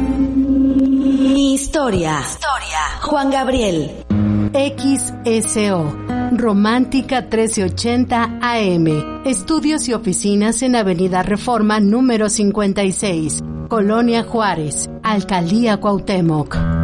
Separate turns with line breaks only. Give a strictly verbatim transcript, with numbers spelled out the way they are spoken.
Mi historia. Historia. Juan Gabriel.
X S O. Romántica trece ochenta A M. Estudios y oficinas en Avenida Reforma número cincuenta y seis. Colonia Juárez. Alcaldía Cuauhtémoc.